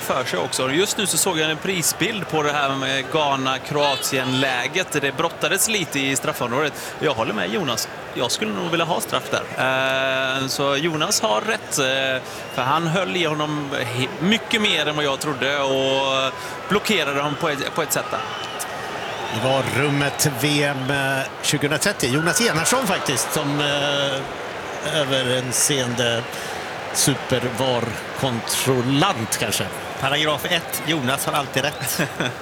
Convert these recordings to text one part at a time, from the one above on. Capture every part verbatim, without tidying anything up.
för sig också. Just nu så såg jag en prisbild på det här med Ghana-Kroatien-läget. Det brottades lite i straffområdet. Jag håller med Jonas. Jag skulle nog vilja ha straff där. Så Jonas har rätt. För han höll i honom mycket mer än vad jag trodde och blockerade honom på ett, på ett sätt där. Det var rummet V M tjugohundratrettio. Jonas Enarsson faktiskt som eh, överseende supervar-kontrollant kanske. Paragraf ett, Jonas har alltid rätt.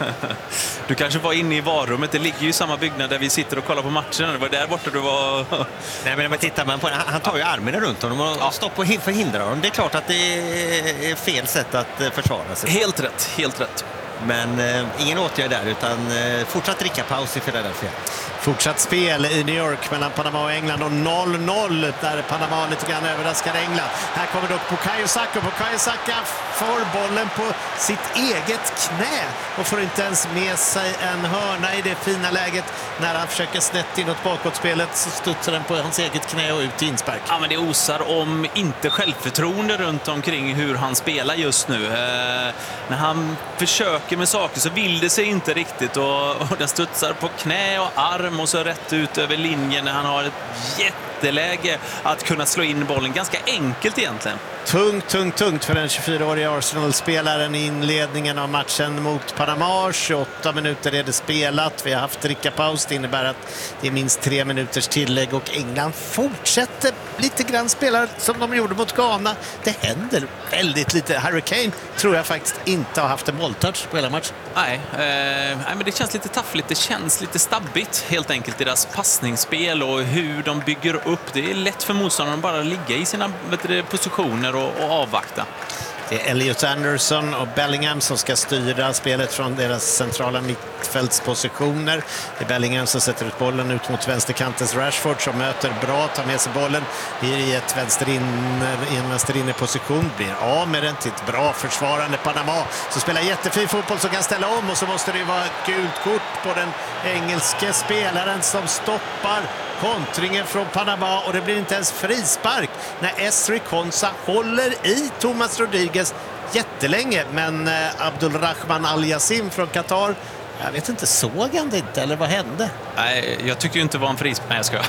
Du kanske var inne i varummet, det ligger ju i samma byggnad där vi sitter och kollar på matchen. Det var där borta du var... Nej, men tittar man på, han tar ju armarna runt honom och ja. stoppar och förhindrar honom. Det är klart att det är fel sätt att försvara sig. Helt rätt, helt rätt. Men eh, ingen åtgärd där, utan eh, fortsatt drickapaus i Philadelphia. Fortsatt spel i New York mellan Panama och England och noll noll där Panama lite grann överraskar England. Här kommer dock Bukayo Saka. Bukayo Saka får bollen på sitt eget knä och får inte ens med sig en hörna i det fina läget. När han försöker snett inåt bakåtspelet så studsar den på hans eget knä och ut till inspark. Ja, men det osar om inte självförtroende runt omkring hur han spelar just nu. Eh, när han försöker med saker så vill det sig inte riktigt och, och den studsar på knä och arm och så rätt ut över linjen när han har ett jätteläge att kunna slå in bollen. Ganska enkelt egentligen. Tungt, tungt, tungt för den tjugofyraåriga Arsenal-spelaren i inledningen av matchen mot Panama. tjugoåtta minuter är det spelat. Vi har haft drickapaus. Det innebär att det är minst tre minuters tillägg och England fortsätter lite grann spela som de gjorde mot Ghana. Det händer väldigt lite. Harry Kane tror jag faktiskt inte har haft en bolltouch på hela matchen. Nej, eh, nej, men det känns lite taffligt. Det känns lite stabbigt helt enkelt. Deras passningsspel och hur de bygger upp. Det är lätt för motståndarna att bara ligga i sina du, positioner och, och avvakta. Det är Elliot Anderson och Bellingham som ska styra spelet från deras centrala mittfältspositioner. Det är Bellingham som sätter ut bollen ut mot vänsterkantens Rashford som möter bra, tar med sig bollen i, ett vänsterinne, i en vänsterinneposition. Blir av med den till ett bra försvarande Panama som spelar jättefin fotboll som kan ställa om och så måste det ju vara ett gult kort på den engelske spelaren som stoppar kontringen från Panama och det blir inte ens frispark när Esri Konsa håller i Thomas Rodriguez jättelänge, men eh, Abdulrahman Al-Yassim från Qatar, jag vet inte, såg han det inte eller vad hände? Nej, jag tycker ju inte det var en frispark. Nej, jag ska.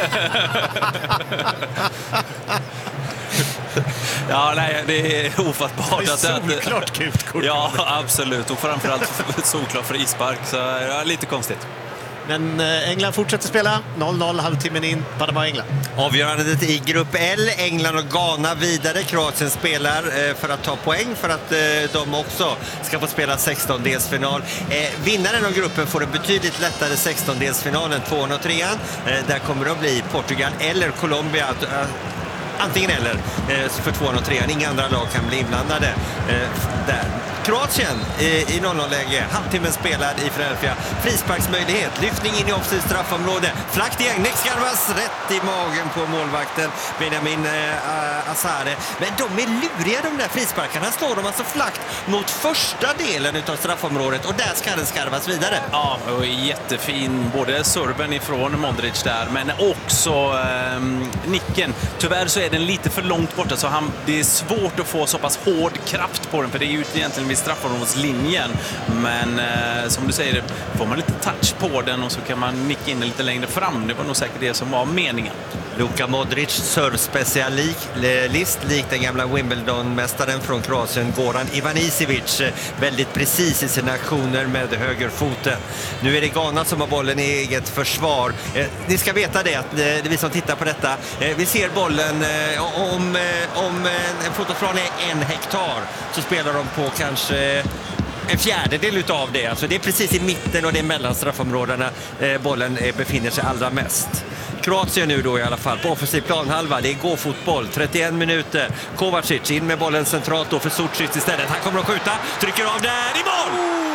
Ja, nej, det är ofattbart. Det är solklart gult kort. Ja, absolut. Och framförallt solklart frispark. Så ja, lite konstigt. Men England fortsätter spela. noll noll, halvtimmen in. Panama-England. Avgörandet i grupp L. England och Ghana vidare. Kroatien spelar för att ta poäng för att de också ska få spela sextondelsfinal. Vinnaren av gruppen får en betydligt lättare sextondelsfinal än tvåan och trean. Där kommer det att bli Portugal eller Colombia. Antingen eller för tvåan och trean. Inga andra lag kan bli inblandade där. Kroatien i noll noll-läge. Halvtimmen spelad i Philadelphia. Frisparksmöjlighet. Lyftning in i offensivt straffområde. Flackt igen. Nexgarvas rätt i magen på målvakten Benjamin äh, Azare. Men de är luriga de där frisparkarna. Han slår dem alltså flackt mot första delen av straffområdet. Och där ska den skarvas vidare. Ja, och jättefin. Både serven ifrån Modric där. Men också eh, nicken. Tyvärr så är den lite för långt borta. Så han, det är svårt att få så pass hård kraft på den. För det är ju egentligen straffområdeslinjen, men eh, som du säger, får man lite touch på den och så kan man nicka in lite längre fram. Det var nog säkert det som var meningen. Luka Modric, servspecialist, likt den gamla Wimbledon-mästaren från Kroatien, Goran Ivanisevic, väldigt precis i sina aktioner med högerfoten. Nu är det Ghana som har bollen i eget försvar. Eh, ni ska veta det, att eh, vi som tittar på detta, eh, vi ser bollen eh, om, eh, om en fotbollsplan är en hektar så spelar de på kanske en fjärdedel utav det. Alltså det är precis i mitten och det är mellan straffområdena eh, bollen eh, befinner sig allra mest. Kroatien nu då i alla fall på offensiv planhalva. Det är gå-fotboll, trettioen minuter. Kovacic in med bollen centralt då för Sucic istället. Han kommer att skjuta, trycker av där i mål!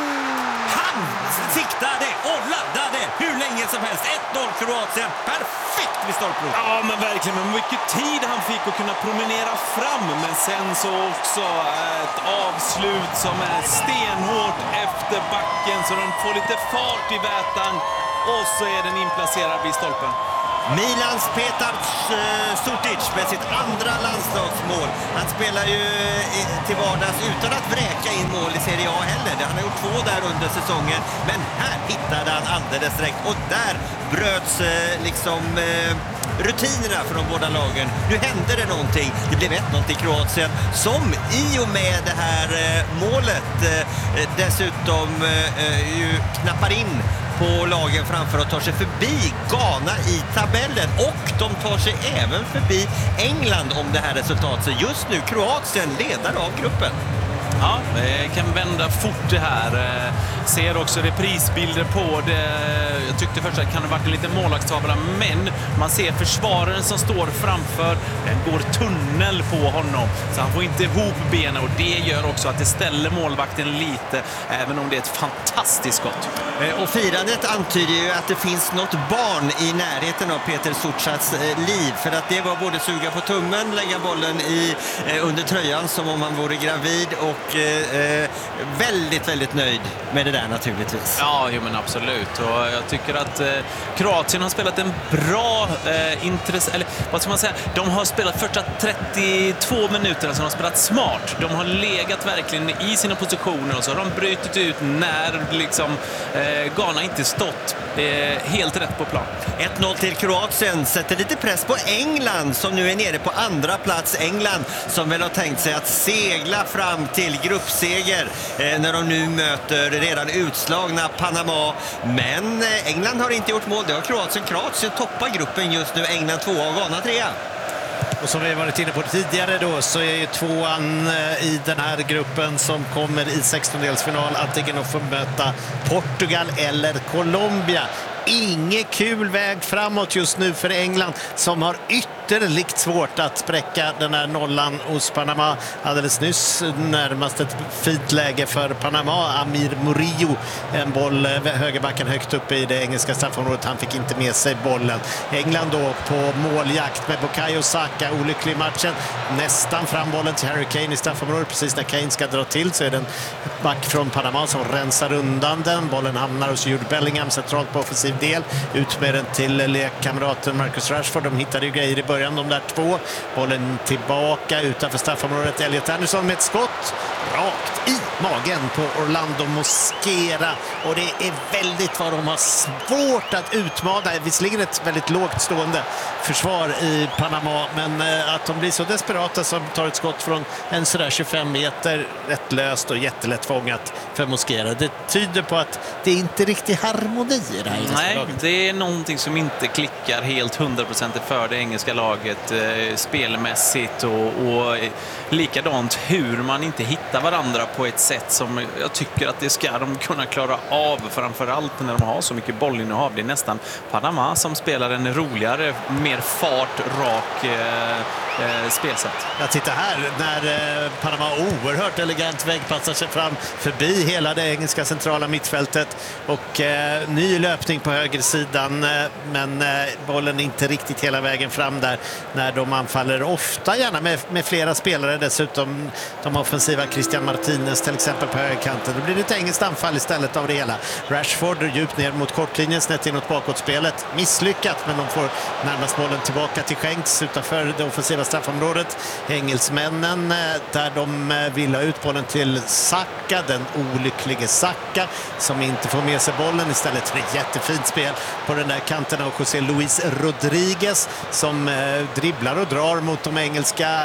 Han siktade och laddade hur länge som helst. ett noll Kroatien, perfekt vid stolprot. Ja, men verkligen. Men mycket tid han fick att kunna promenera fram. Men sen så också ett avslut som är stenhårt efter backen så den får lite fart i vätan. Och så är den inplacerad vid stolpen. Milans Petar Sutic med sitt andra landslagsmål. Han spelar ju till vardags utan att vräka in mål i Serie A heller. Han har gjort två där under säsongen, men här hittade han alldeles direkt. Och där bröts liksom rutinerna för de båda lagen. Nu hände det någonting. Det blev ett noll till Kroatien som i och med det här målet dessutom ju knappar in på lagen framför och tar sig förbi Ghana i tabellen, och de tar sig även förbi England om det här resultatet. Så just nu Kroatien ledare av gruppen. Ja, det kan vända fort det här. Ser också reprisbilder på det. Jag tyckte först att det kan ha varit en liten målvaktstavla, men man ser försvararen som står framför. Den går tunnel på honom, så han får inte ihop benen, och det gör också att det ställer målvakten lite, även om det är ett fantastiskt skott. Och firandet antyder ju att det finns något barn i närheten av Peter Suchats liv, för att det var både suga på tummen, lägga bollen i, under tröjan som om han vore gravid, och eh, väldigt, väldigt nöjd med det där naturligtvis. Ja, jo, men absolut. Och jag tycker att eh, Kroatien har spelat en bra eh, intresse, eller vad ska man säga, de har spelat första trettiotvå minuter, alltså de har spelat smart. De har legat verkligen i sina positioner, och så har de brytit ut när liksom eh, Ghana inte stått eh, helt rätt på plan. ett noll till Kroatien sätter lite press på England som nu är nere på andra plats. England som väl har tänkt sig att segla fram till gruppseger eh, när de nu möter redan utslagna Panama. Men eh, England har inte gjort mål, det har Kroatien. Kroatien toppar gruppen just nu, England tvåa och Ghana trea. Och som vi varit inne på tidigare då, så är ju tvåan i den här gruppen som kommer i sextondelsfinal antingen att få möta Portugal eller Colombia. Ingen kul väg framåt just nu för England, som har ytterligt svårt att spräcka den här nollan hos Panama. Alldeles nyss närmast ett fint läge för Panama. Amir Murillo, en boll högerbacken högt uppe i det engelska straffområdet. Han fick inte med sig bollen. England då på måljakt med Bukayo Saka, olycklig i matchen. Nästan fram bollen till Harry Kane i straffområdet. Precis när Kane ska dra till så är det en back från Panama som rensar undan den. Bollen hamnar hos Jude Bellingham centralt på offensiv del. Ut med den till lekkamraten Marcus Rashford. De hittade ju grejer i början, de där två. Bollen tillbaka utanför straffområdet. Elliot Anderson med ett skott rakt i magen på Orlando Mosquera. Och det är väldigt vad de har svårt att utmana. Visserligen ett väldigt lågt stående försvar i Panama, men att de blir så desperata som tar ett skott från en sådär tjugofem meter, rätt löst och jättelätt fångat för Mosquera. Det tyder på att det är inte riktigt harmoni i det här. Nej, det är någonting som inte klickar helt hundra procent för det engelska laget eh, spelmässigt, och, och likadant hur man inte hittar varandra på ett sätt som jag tycker att det ska de kunna klara av, framförallt när de har så mycket bollinnehav. Det är nästan Panama som spelar en roligare, mer fart, rak eh, eh, spelsätt. Jag tittar här när eh, Panama oerhört elegant vägpassar sig fram förbi hela det engelska centrala mittfältet, och eh, ny löpning på högersidan, eh, men eh, bollen inte riktigt hela vägen fram där när de anfaller, ofta gärna med, med flera spelare dessutom. De offensiva Christian Martinez till exempel på högerkanten. Då blir det ett engelskt anfall istället av det hela. Rashford djupt ner mot kortlinjen, snett inåt bakåtspelet. Misslyckat, men de får närmast bollen tillbaka till Schenks utanför det offensiva straffområdet. Engelsmännen där de vill ha ut bollen till Saka, den olycklige Saka som inte får med sig bollen. Istället för ett jättefint spel på den där kanten av José Luis Rodriguez som eh, dribblar och drar mot de engelska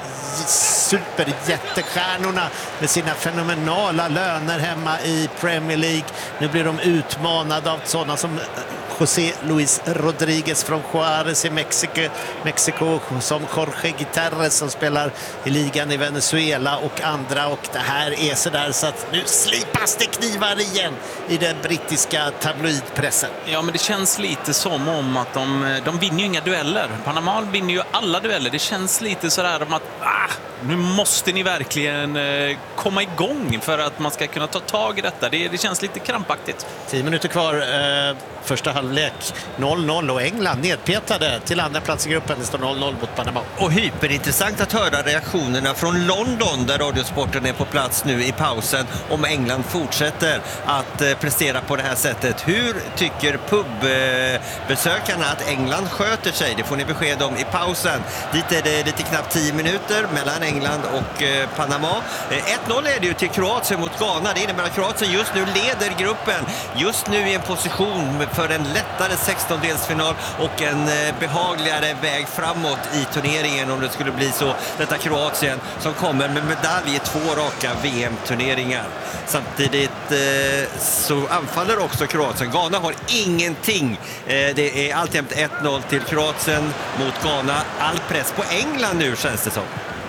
superjättestjärnorna med sina fenomenala löner hemma i Premier League. Nu blir de utmanade av sådana som José Luis Rodriguez från Juárez i Mexiko, Mexiko som Jorge Gutierrez som spelar i ligan i Venezuela och andra, och det här är så där så att nu slipas det knivar igen i den brittiska tabloidpressen. Ja, men det känns lite som om att de, de vinner ju inga dueller. Panama vinner ju alla dueller. Det känns lite så där om att ah, nu måste ni verkligen eh, komma igång för att man ska kunna ta tag i detta. Det, det känns lite krampaktigt. Tio minuter kvar, eh, första halvlek noll noll och England nedpetade till andra plats i gruppen. Det står noll noll mot Panama. Och hyperintressant att höra reaktionerna från London där Radiosporten är på plats nu i pausen om England fortsätter att eh, prestera på det här sättet. Hur tycker pubbesökarna att England sköter sig? Det får ni besked om i pausen. Dit är det lite knappt tio minuter mellan England och eh, Panama. Eh, ett noll är det ju till Kroatien mot Ghana. Det innebär att Kroatien just nu leder gruppen. Just nu i en position för en lättare sextondelsfinal och en eh, behagligare väg framåt i turneringen om det skulle bli så. Detta Kroatien som kommer med medalj i två raka V M-turneringar. Samtidigt eh, så anfaller också Kroatien. Ghana har ingenting. Eh, det är alltjämt ett noll till Kroatien mot Ghana. All press på England nu känns det som.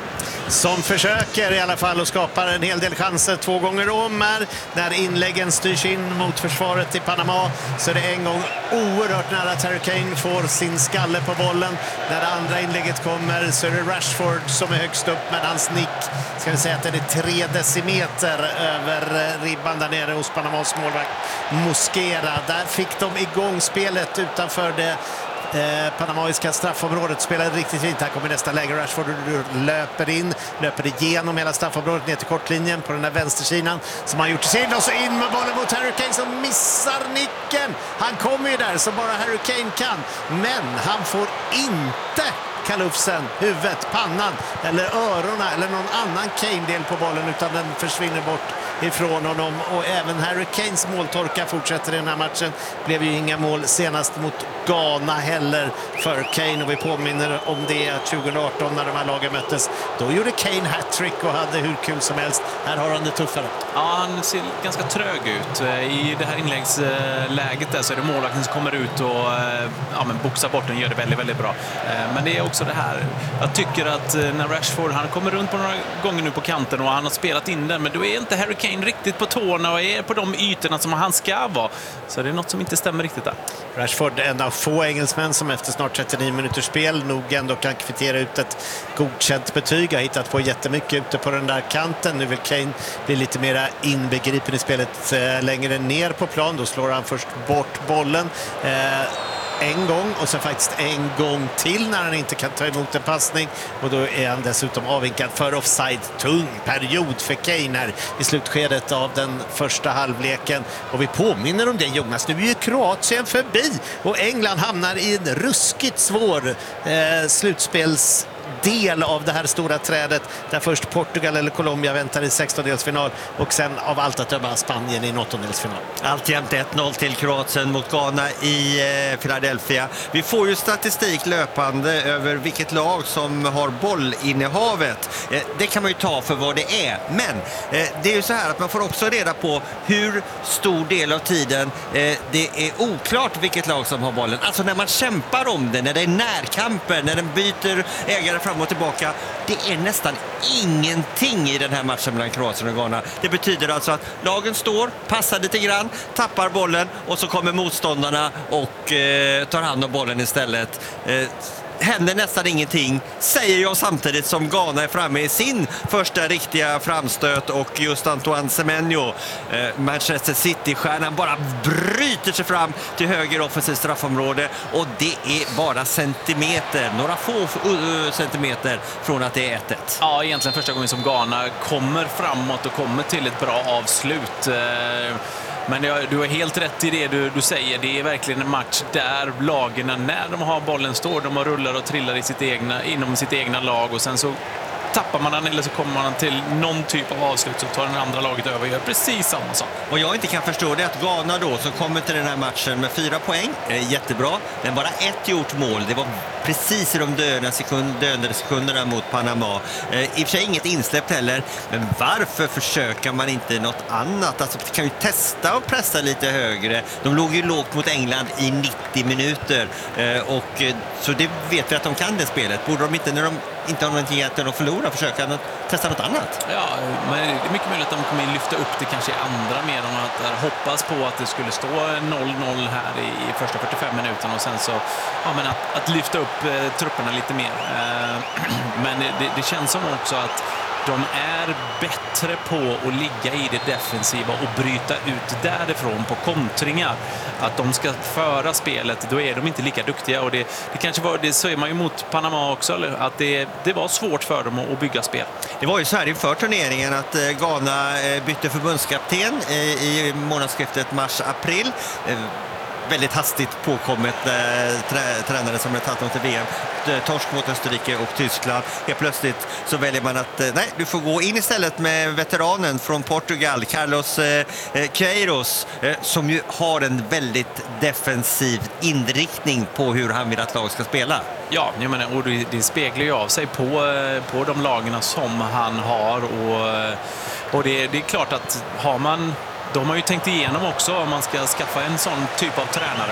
Som försöker i alla fall och skapar en hel del chanser två gånger om här. När inläggen styrs in mot försvaret i Panama så är det en gång oerhört nära att Harry Kane får sin skalle på bollen. När det andra inlägget kommer så är det Rashford som är högst upp med hans nick. Ska vi säga att det är tre decimeter över ribban där nere hos Panamas målvakt Mosquera. Där fick de igång spelet utanför det Eh, panamaiska straffområdet, spelade riktigt fint. Här kommer nästa läge, Rashford löper in, löper igenom hela straffområdet ner till kortlinjen på den där vänstersidan som han gjort till sin och så in med bollen mot Harry Kane som missar nicken. Han kommer ju där så bara Harry Kane kan, men han får inte kalufsen, huvudet, pannan eller öronen eller någon annan Kane-del på bollen utan den försvinner bort ifrån honom och även Harry Kanes måltorka fortsätter i den här matchen. Blev ju inga mål senast mot Ghana heller för Kane och vi påminner om det tjugoarton när de här lagen möttes. Då gjorde Kane hattrick och hade hur kul som helst. Här har han det tuffare. Ja, han ser ganska trög ut. I det här inläggsläget där så är det målvakten som kommer ut och ja, men boxar bort den, gör det väldigt, väldigt bra. Men det är också det här. Jag tycker att när Rashford, han kommer runt på några gånger nu på kanten och han har spelat in den, men då är inte Harry Kane riktigt på tårna och är på de ytorna som han ska vara. Så det är något som inte stämmer riktigt där. Rashford, en av få engelsmän som efter snart trettionio minuters spel nog ändå kan kvittera ut ett godkänt betyg. Har hittat på jättemycket ute på den där kanten. Nu vill Kane bli lite mer inbegripen i spelet eh, längre ner på plan. Då slår han först bort bollen. Eh, en gång och sen faktiskt en gång till när han inte kan ta emot en passning och då är han dessutom avvinkad för offside. Tung period för Kane här i slutskedet av den första halvleken och vi påminner om det, Jonas, nu är ju Kroatien förbi och England hamnar i en ruskigt svår eh, slutspels del av det här stora trädet där först Portugal eller Colombia väntar i sextondelsfinal och sen av allt att döma Spanien i åttondelsfinal. Alltjämt ett noll till Kroatien mot Ghana i eh, Philadelphia. Vi får ju statistik löpande över vilket lag som har bollinnehavet. Eh, det kan man ju ta för vad det är. Men eh, det är ju så här att man får också reda på hur stor del av tiden eh, det är oklart vilket lag som har bollen. Alltså när man kämpar om det, när det är närkamper, när den byter ägare fram och tillbaka. Det är nästan ingenting i den här matchen mellan Kroatien och Ghana. Det betyder alltså att lagen står, passar lite grann, tappar bollen och så kommer motståndarna och eh, tar hand om bollen istället. Eh, händer nästan ingenting, säger jag samtidigt som Ghana är framme i sin första riktiga framstöt och just Antoine Semenyo, eh, Manchester City-stjärnan, bara bryter sig fram till höger offensivt straffområde och det är bara centimeter, några få uh, centimeter från att det är ett ett. Ja, egentligen första gången som Ghana kommer framåt och kommer till ett bra avslut. Eh... Men du har helt rätt i det du, du säger. Det är verkligen en match där lagen, när de har bollen, står de och rullar och trillar i sitt egna, inom sitt egna lag och sen så tappar man den eller så kommer man till någon typ av avslut så tar den andra laget över och gör precis samma sak. Och jag inte kan förstå det att Ghana då som kommer till den här matchen med fyra poäng, eh, jättebra, men bara ett gjort mål. Det var precis i de döda sekund, dödade sekunderna mot Panama. Eh, I och för sig inget insläppt heller, men varför försöker man inte något annat? Alltså kan ju testa och pressa lite högre. De låg ju lågt mot England i nittio minuter eh, och eh, så det vet vi att de kan det spelet. Borde de inte när de inte har någonting att förlora, försöka att testa något annat. Ja, men det är mycket möjligt att de kommer in lyfta upp det kanske i andra mer än att hoppas på att det skulle stå noll noll här i, i första fyrtiofem minuterna och sen så ja, men att, att lyfta upp eh, trupperna lite mer. Eh, men det, det känns som också att de är bättre på att ligga i det defensiva och bryta ut därifrån på kontringar. Att de ska föra spelet, då är de inte lika duktiga. Och det, det kanske var, det säger man ju mot Panama också, eller? Att det, det var svårt för dem att bygga spel. Det var ju så här inför turneringen att Ghana bytte förbundskapten i månadsskiftet mars-april. Väldigt hastigt påkommet eh, trä, tränare som har tagit dem till V M. Torsk mot Österrike och Tyskland. Helt plötsligt så väljer man att eh, nej, du får gå in istället med veteranen från Portugal, Carlos eh, Queiroz, eh, som ju har en väldigt defensiv inriktning på hur han vill att lag ska spela. Ja, jag menar, och det, det speglar ju av sig på, på de lagarna som han har. Och, och det, det är klart att har man... De har ju tänkt igenom också om man ska skaffa en sån typ av tränare.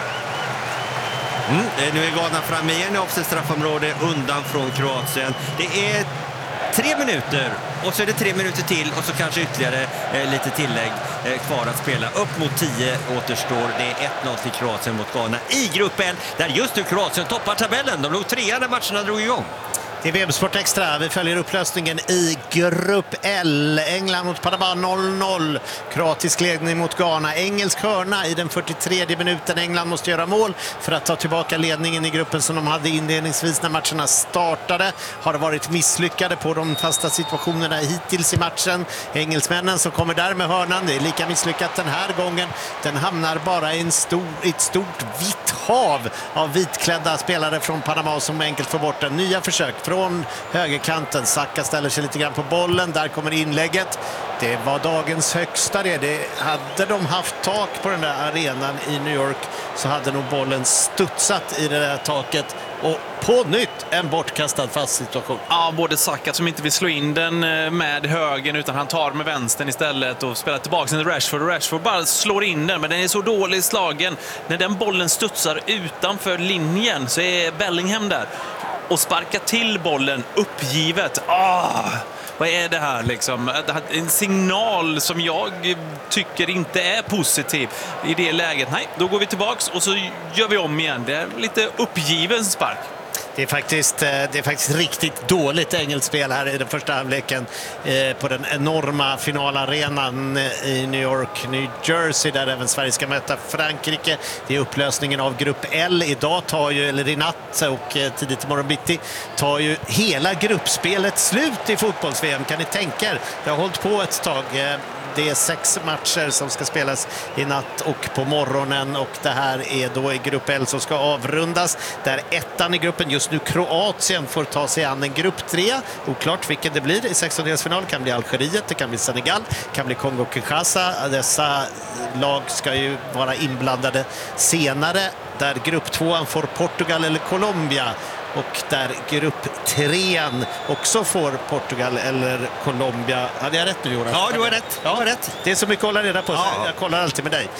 Mm, nu är Ghana framme igen i offside straffområde undan från Kroatien. Det är tre minuter och så är det tre minuter till och så kanske ytterligare eh, lite tillägg eh, kvar att spela. Upp mot tio återstår. Det är ett noll till Kroatien mot Ghana i grupp L där just nu Kroatien toppar tabellen. De låg trea när matcherna drog igång. Det är V M-sport Extra. Vi följer upplösningen i grupp L. England mot Panama noll noll. Kroatisk ledning mot Ghana. Engelsk hörna i den fyrtiotredje minuten. England måste göra mål för att ta tillbaka ledningen i gruppen som de hade inledningsvis när matcherna startade. Har varit misslyckade på de fasta situationerna hittills i matchen. Engelsmännen som kommer där med hörnan, det är lika misslyckat den här gången. Den hamnar bara i en stor, ett stort vitt hav av vitklädda spelare från Panama som enkelt får bort den. Nya försök från högerkanten. Saka ställer sig lite grann på bollen. Där kommer inlägget. Det var dagens högsta det. det. Hade de haft tak på den där arenan i New York så hade nog bollen studsat i det där taket. Och på nytt en bortkastad fast situation. Ja, både Saka som inte vill slå in den med högen utan han tar med vänstern istället och spelar tillbaka till Rashford. Och Rashford bara slår in den, men den är så dålig slagen. När den bollen studsar utanför linjen så är Bellingham där och sparkar till bollen uppgivet. Ah, vad är det här liksom? En signal som jag tycker inte är positiv i det läget. Nej, då går vi tillbaks och så gör vi om igen. Det är lite uppgiven spark. Det är faktiskt, det är faktiskt riktigt dåligt engelskt spel här i den första halvleken eh, på den enorma finalarenan i New York, New Jersey, där även Sverige ska möta Frankrike. Det är upplösningen av grupp L. Idag tar ju, eller i natt och eh, tidigt imorgon bitti, tar ju hela gruppspelet slut i fotbolls-V M. Kan ni tänka er? Det har hållit på ett tag. Eh, Det är sex matcher som ska spelas i natt och på morgonen och det här är då i grupp L som ska avrundas. Där ettan i gruppen, just nu Kroatien, får ta sig an en grupp tre. Oklart vilken det blir i sextondelsfinal. Det kan bli Algeriet, det kan bli Senegal, det kan bli Kongo-Kinshasa. Dessa lag ska ju vara inblandade senare. Där grupp tvåan får Portugal eller Colombia. Och där grupp trean också får Portugal eller Colombia. Hade jag rätt nu, Jonas? Ja, du har rätt. Ja, du har rätt. Det är så mycket att hålla reda på. Ja. Jag kollar alltid med dig.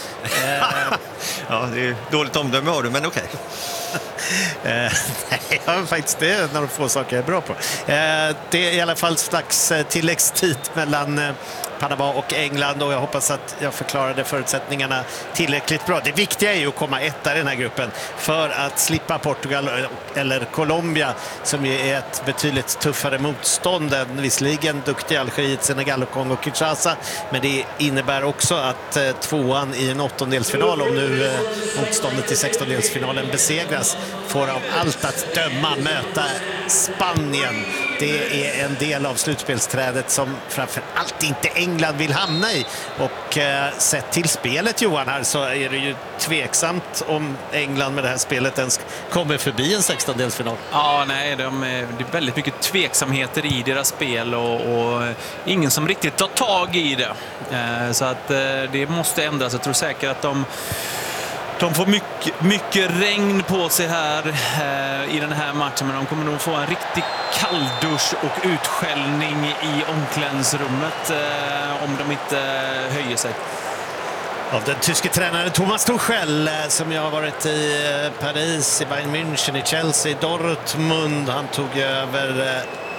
Ja, det är dåligt omdöme har du, men okej. Nej, ja, faktiskt det är några få saker jag är bra på. Det är i alla fall slags tilläggstid mellan Panama och England och jag hoppas att jag förklarade förutsättningarna tillräckligt bra. Det viktiga är ju att komma etta i den här gruppen för att slippa Portugal eller Colombia som är ett betydligt tuffare motstånd än visserligen duktiga Algeriet, Senegal och Kongo-Kinshasa, men det innebär också att eh, tvåan i en åttondelsfinal, om nu eh, motståndet i sextondelsfinalen besegras, får av allt att döma möta Spanien. Det är en del av slutspelsträdet som framför allt inte England vill hamna i. Och eh, sett till spelet, Johan, här så är det ju tveksamt om England med det här spelet ens kommer förbi en sextondelsfinal. Ja, nej, de är, det är väldigt mycket tveksamheter i deras spel och, och ingen som riktigt tar tag i det. Eh, så att eh, det måste ändras. Jag tror säkert att de De får mycket, mycket regn på sig här eh, i den här matchen, men de kommer nog få en riktig kalldusch och utskällning i omklädningsrummet eh, om de inte eh, höjer sig. Av den tyske tränaren Thomas Tuchel som jag har varit i Paris, i Bayern München, i Chelsea, i Dortmund. Han tog över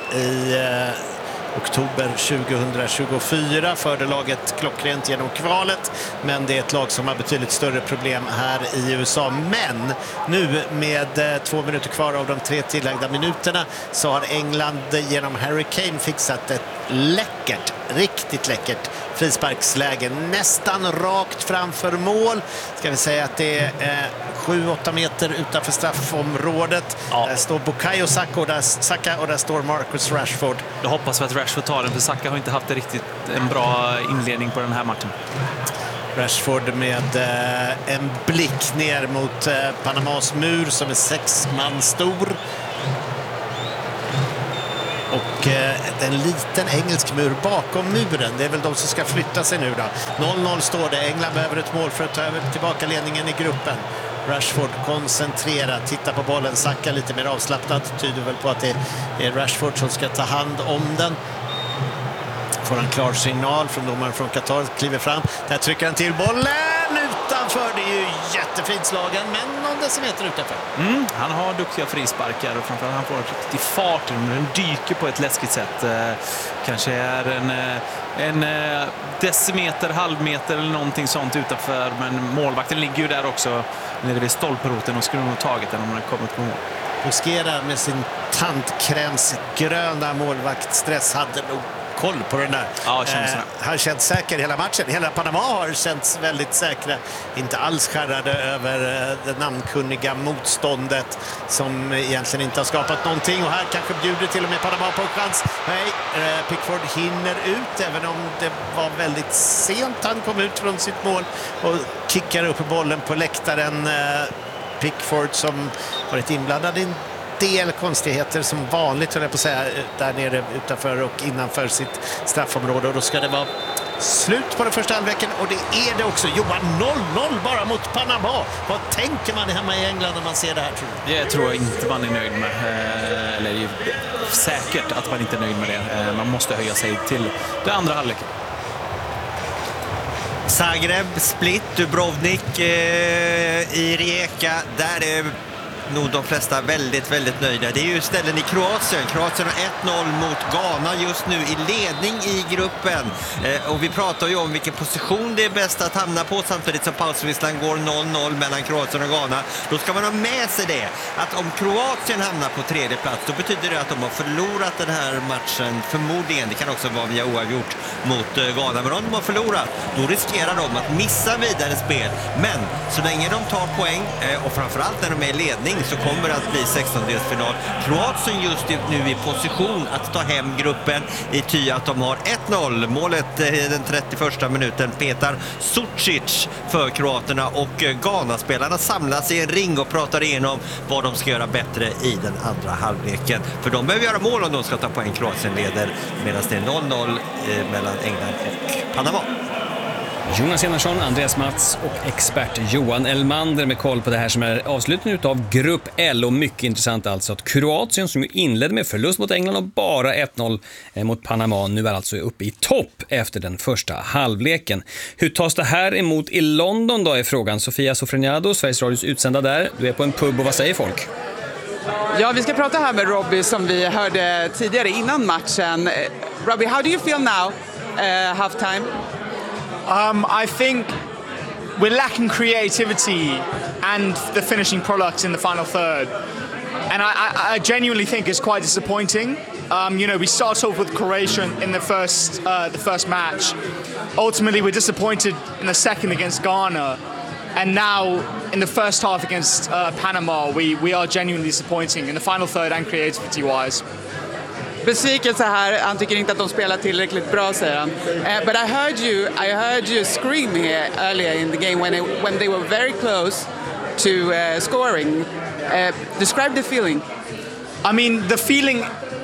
i eh, oktober tjugohundratjugofyra. Förde laget klockrent genom kvalet, men det är ett lag som har betydligt större problem här i U S A. Men nu med eh, två minuter kvar av de tre tillagda minuterna så har England genom Harry Kane fixat ett läckert, riktigt läckert frisparksläge nästan rakt framför mål. Ska vi säga att det är eh, sju åtta meter utanför straffområdet. Ja. Där står Bukayo Saka och, där, Saka och där står Marcus Rashford. Jag hoppas att Rashford tar den, för Saka har inte haft riktigt en bra inledning på den här matchen. Rashford med eh, en blick ner mot eh, Panamas mur som är sex man stor. Och eh, en liten engelsk mur bakom muren. Det är väl de som ska flytta sig nu då. noll noll står det. England behöver ett mål för att ta över tillbaka ledningen i gruppen. Rashford koncentrerad, tittar på bollen. Saka lite mer avslappnad. Tyder väl på att det är Rashford som ska ta hand om den. Får en klar signal från domaren från Qatar. Kliver fram. Där trycker han till bollen utanför. Det är ju jättefint slagen, men någon decimeter utanför. Mm, han har duktiga frisparkar och framförallt han får riktigt fart. Den dyker på ett läskigt sätt. Eh, kanske är en, en decimeter, halvmeter eller någonting sånt utanför. Men målvakten ligger ju där också nere vid stolproten och skulle nog tagit den om han kommit på mål. Busquera med sin tandkrämsgröna målvaktstress hade nog koll på den där. Ja, eh, han känns säker hela matchen. Hela Panama har känts väldigt säkra. Inte alls skärrade över eh, det namnkunniga motståndet som egentligen inte har skapat någonting. Och här kanske bjuder till och med Panama på en chans. Nej, eh, Pickford hinner ut även om det var väldigt sent han kom ut från sitt mål och kickar upp bollen på läktaren. Eh, Pickford som varit inblandad i en del konstigheter som vanligt, höll jag på att säga, där nere utanför och innanför sitt straffområde. Och då ska det vara slut på den första halvleken, och det är det också. Johan, noll noll bara mot Panama. Vad tänker man hemma i England när man ser det här, tror du? Det tror jag inte man är nöjd med. Eller är säkert att man inte är nöjd med det. Man måste höja sig till det andra halvleken. Zagreb, Split, Dubrovnik eh, i Rijeka. Där är nog de flesta väldigt, väldigt nöjda. Det är ju ställen i Kroatien. Kroatien har ett noll mot Ghana just nu i ledning i gruppen. Eh, och vi pratar ju om vilken position det är bäst att hamna på samtidigt som pausvisslan går noll noll mellan Kroatien och Ghana. Då ska man ha med sig det. Att om Kroatien hamnar på tredje plats, då betyder det att de har förlorat den här matchen förmodligen. Det kan också vara via oavgjort mot eh, Ghana. Men om de har förlorat, då riskerar de att missa vidare spel. Men så länge de tar poäng eh, och framförallt när de är i ledning, så kommer det att bli sextondelsfinal. Kroatien just nu i position att ta hem gruppen i ty att de har ett noll. Målet i den trettioförsta minuten. Petar Sucic för kroaterna, och Ghana-spelarna samlas i en ring och pratar igenom vad de ska göra bättre i den andra halvleken. För de behöver göra mål om de ska ta poäng. Kroatien leder medan det är noll noll mellan England och Panama. Jonas Enarsson, Andreas Mats och expert Johan Elmander med koll på det här som är avslutningen av Grupp L. Och mycket intressant alltså att Kroatien, som ju inledde med förlust mot England och bara ett noll mot Panama, nu är alltså uppe i topp efter den första halvleken. Hur tas det här emot i London då, är frågan. Sofia Sofreniado, Sveriges Radios utsända där. Du är på en pub och vad säger folk? Ja, vi ska prata här med Robbie som vi hörde tidigare innan matchen. Robbie, how do you feel now, uh, halftime? Um, I think we're lacking creativity and the finishing products in the final third. And I, I, I genuinely think it's quite disappointing. Um, you know, we start off with Croatia in the first, uh, the first match. Ultimately, we're disappointed in the second against Ghana. And now, in the first half against uh, Panama, we, we are genuinely disappointing in the final third and creativity-wise. Besvikelse här, han tycker inte att de spelar tillräckligt bra, säger han. Uh, but I heard you, I heard you scream here earlier in the game when it, when they were very close to uh, scoring. Uh, describe the feeling. I mean, the feeling,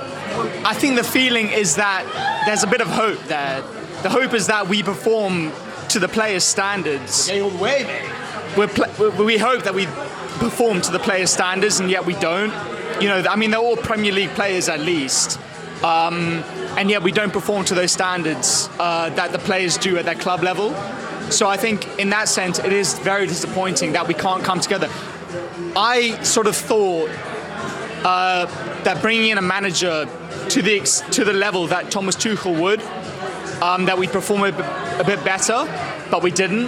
I think the feeling is that there's a bit of hope there. The hope is that we perform to the players' standards. Okay, all the way, man. We're pl- we hope that we perform to the players' standards, and yet we don't. You know, I mean, they're all Premier League players at least. Um, and yet we don't perform to those standards uh, that the players do at their club level. So I think in that sense it is very disappointing that we can't come together. I sort of thought uh, that bringing in a manager to the ex- to the level that Thomas Tuchel would, um, that we perform a, b- a bit better, but we didn't.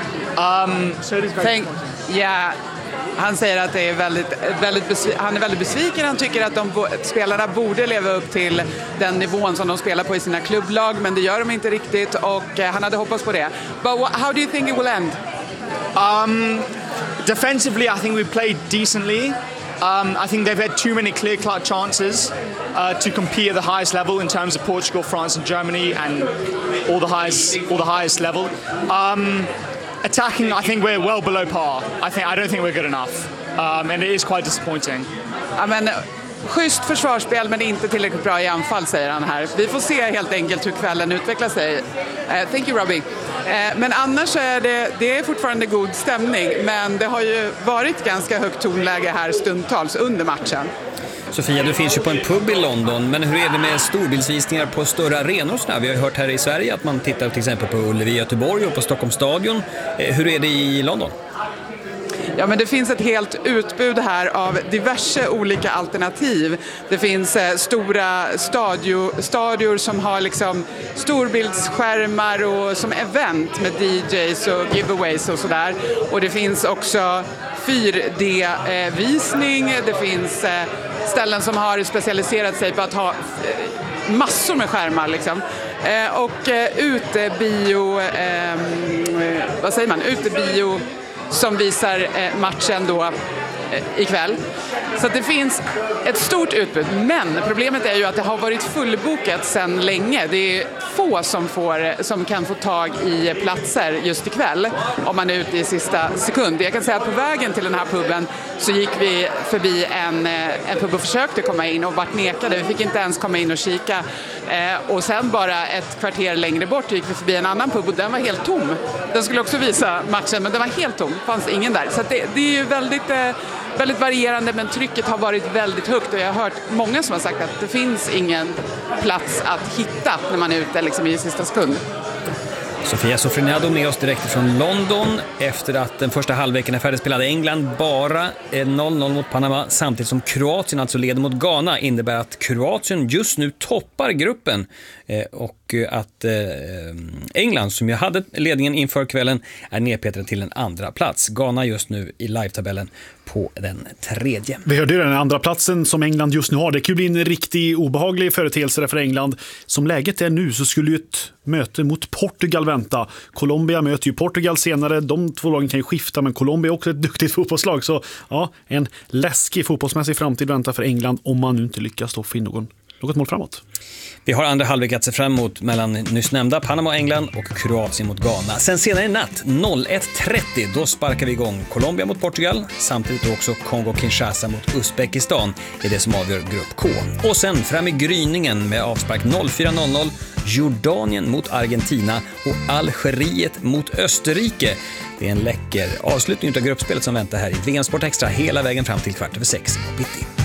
Um, so it is very Thank, yeah. Han säger att det är väldigt, väldigt besvi- han är väldigt besviken. Han tycker att de bo- spelarna borde leva upp till den nivån som de spelar på i sina klubblag, men det gör de inte riktigt, och eh, han hade hoppats på det. But wh- how do you think it will end? Um, defensively, I think we played decently. Um, I think they've had too many clear-cut chances uh, to compete at the highest level in terms of Portugal, France, and Germany, and all the highest, all the highest level. Um, attacking, I think we're well below par. I think I don't think we're good enough, um, and it is quite disappointing. Ja, men, schysst försvarsspel, men inte tillräckligt bra i anfall, säger han här. Vi får se helt enkelt hur kvällen utvecklar sig. Uh, thank you, Robbie. Uh, men annars är det, det är fortfarande god stämning, men det har ju varit ganska högt tonläge här stundtals under matchen. Sofia, du finns ju på en pub i London, men hur är det med storbildsvisningar på större arenor? Så vi har ju hört här i Sverige att man tittar till exempel på Ullevi i Göteborg och på Stockholms stadion. Uh, hur är det i London? Ja, men det finns ett helt utbud här av diverse olika alternativ. Det finns eh, stora stadio, stadior som har liksom storbildsskärmar och som event med D Js och giveaways och sådär. Och det finns också fyra D-visning. Eh, det finns eh, ställen som har specialiserat sig på att ha eh, massor med skärmar liksom. Eh, och eh, utebio, eh, vad säger man, utebio som visar eh, matchen då eh, ikväll. Så att det finns ett stort utbud, men problemet är ju att det har varit fullbokat sedan länge. Det är få som, får, som kan få tag i platser just ikväll om man är ute i sista sekund. Jag kan säga att på vägen till den här puben så gick vi förbi en, en pub och försökte komma in och vart nekade. Vi fick inte ens komma in och kika. Eh, och sen bara ett kvarter längre bort gick vi förbi en annan pub och den var helt tom. Den skulle också visa matchen, men den var helt tom. Det fanns ingen där. Så att det, det är ju väldigt... Eh, Väldigt varierande, men trycket har varit väldigt högt och jag har hört många som har sagt att det finns ingen plats att hitta när man är ute liksom i sista sekund. Sofia Sofroniado med oss direkt från London efter att den första halvleken är färdigspelad. England bara noll noll mot Panama samtidigt som Kroatien alltså leder mot Ghana, innebär att Kroatien just nu toppar gruppen och att England, som ju hade ledningen inför kvällen, är nedpetade till en andra plats. Ghana just nu i live-tabellen på den tredje. Vi hörde ju den andra platsen som England just nu har. Det kan ju bli en riktigt obehaglig företeelse för England. Som läget är nu så skulle ju ett möte mot Portugal vänta. Colombia möter ju Portugal senare. De två lagen kan ju skifta, men Colombia är också ett duktigt fotbollslag. Så ja, en läskig fotbollsmässig framtid väntar för England om man nu inte lyckas då få in någon, något mål framåt. Vi har andra halvlek att se fram emot mellan nyss nämnda Panama och England och Kroatien mot Ghana. Sen senare i natt, ett trettio, då sparkar vi igång Colombia mot Portugal. Samtidigt också Kongo-Kinshasa mot Uzbekistan är det som avgör grupp K. Och sen fram i gryningen med avspark fyra noll noll, Jordanien mot Argentina och Algeriet mot Österrike. Det är en läcker avslutning av gruppspelet som väntar här i V M Sport Extra hela vägen fram till kvart över sex på bitti.